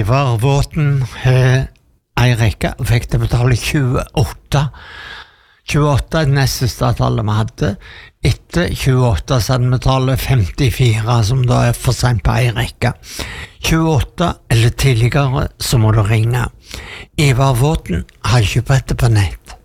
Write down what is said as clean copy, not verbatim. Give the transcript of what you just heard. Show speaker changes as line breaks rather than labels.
Ivar Våten en rekke og fikk det betale 28. 28 er det neste tallet vi hadde. Etter 28 så hadde vi tallet 54, som da er for sent på en rekke. 28 eller tidligere så må du ringe. Ivar Våten har ikke på dette på nett.